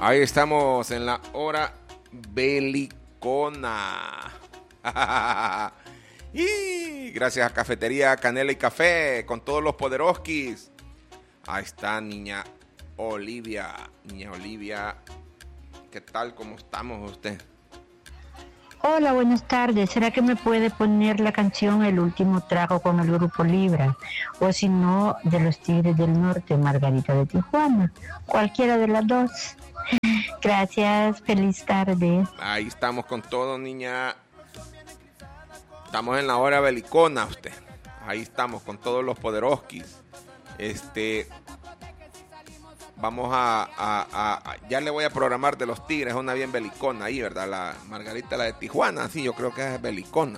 Ahí estamos en la hora belicona. Y gracias a Cafetería Canela y Café, con todos los poderoskis. Ahí está Niña Olivia. Niña Olivia, ¿qué tal? ¿Cómo estamos usted? Hola, buenas tardes. ¿Será que me puede poner la canción El último trago con el grupo Libra? O si no, de los Tigres del Norte, Margarita de Tijuana. Cualquiera de las dos. Gracias, feliz tarde. Ahí estamos con todo, niña. Estamos en la hora belicona, usted. Ahí estamos con todos los poderoskis. Vamos ya le voy a programar de los Tigres, una bien belicona ahí, ¿verdad? La Margarita, la de Tijuana, sí, yo creo que es belicona.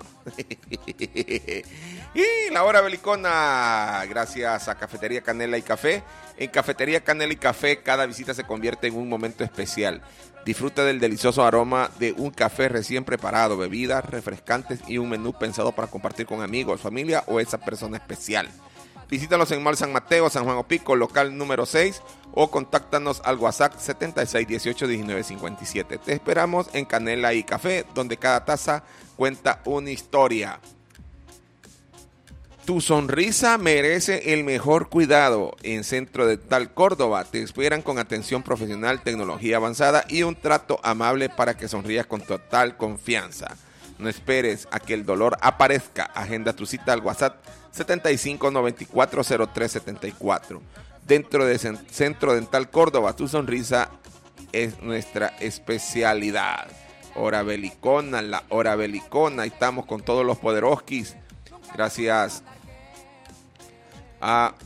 Y la hora belicona, gracias a Cafetería Canela y Café. En Cafetería Canela y Café, cada visita se convierte en un momento especial. Disfruta del delicioso aroma de un café recién preparado, bebidas refrescantes y un menú pensado para compartir con amigos, familia o esa persona especial. Visítanos en Mall San Mateo, San Juan Opico, local número 6, o contáctanos al WhatsApp 76181957. Te esperamos en Canela y Café, donde cada taza cuenta una historia. Tu sonrisa merece el mejor cuidado. En Centro Dental Córdoba te esperan con atención profesional, tecnología avanzada y un trato amable para que sonrías con total confianza. No esperes a que el dolor aparezca. Agenda tu cita al WhatsApp 75940374. Dentro de Centro Dental Córdoba, tu sonrisa es nuestra especialidad. Hora belicona, la hora belicona. Ahí estamos con todos los poderoskis. Gracias a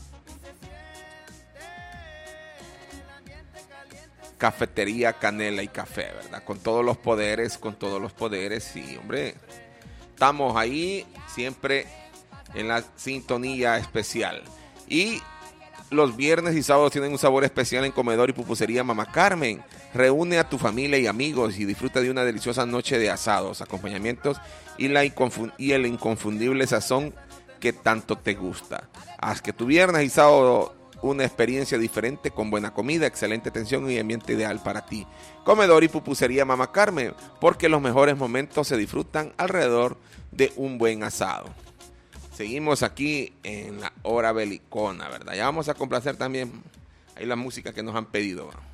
Cafetería Canela y Café, ¿verdad? Con todos los poderes, sí, hombre. Estamos ahí siempre en la sintonía especial. Y los viernes y sábados tienen un sabor especial en Comedor y Pupusería Mamá Carmen. Reúne a tu familia y amigos y disfruta de una deliciosa noche de asados, acompañamientos y el inconfundible sazón que tanto te gusta. Haz que tu viernes y sábado una experiencia diferente con buena comida, excelente atención y ambiente ideal para ti. Comedor y Pupusería Mamá Carmen, porque los mejores momentos se disfrutan alrededor de un buen asado. Seguimos aquí en la hora belicona, ¿verdad? Ya vamos a complacer también ahí la música que nos han pedido.